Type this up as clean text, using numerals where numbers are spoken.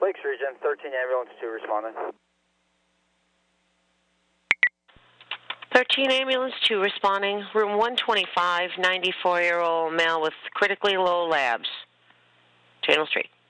Lakes Region, 13 Ambulance 2 responding. 13 Ambulance 2 responding. Room 125, 94-year-old male with critically low labs. Channel Street.